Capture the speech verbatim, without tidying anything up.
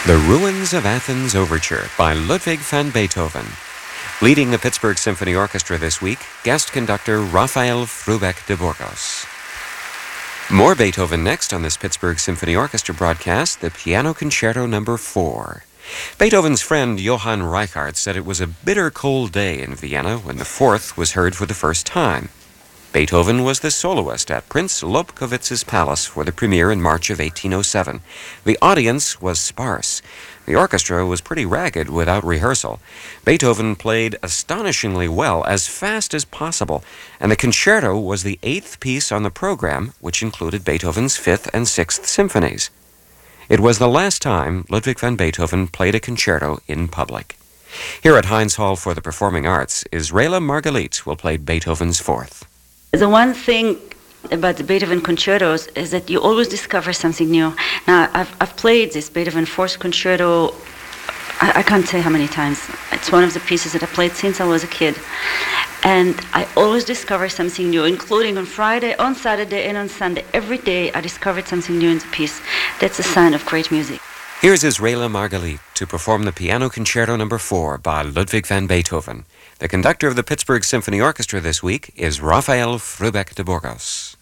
The Ruins of Athens Overture by Ludwig van Beethoven. Leading the Pittsburgh Symphony Orchestra this week, guest conductor Rafael Frubeck de Burgos. More Beethoven next on this Pittsburgh Symphony Orchestra broadcast, the Piano Concerto Number four. Beethoven's friend Johann Reichart said it was a bitter cold day in Vienna when the fourth was heard for the first time. Beethoven was the soloist at Prince Lobkowitz's palace for the premiere in March of eighteen oh seven. The audience was sparse. The orchestra was pretty ragged without rehearsal. Beethoven played astonishingly well, as fast as possible, and the concerto was the eighth piece on the program, which included Beethoven's fifth and sixth symphonies. It was the last time Ludwig van Beethoven played a concerto in public. Here at Heinz Hall for the Performing Arts, Israela Margalit will play Beethoven's fourth. The one thing about the Beethoven concertos is that you always discover something new. Now, I've, I've played this Beethoven Fourth Concerto, I, I can't say how many times. It's one of the pieces that I played since I was a kid. And I always discover something new, including on Friday, on Saturday, and on Sunday. Every day I discovered something new in the piece. That's a sign of great music. Here's Israela Margalit to perform the Piano Concerto Number four by Ludwig van Beethoven. The conductor of the Pittsburgh Symphony Orchestra this week is Rafael Frubeck de Burgos.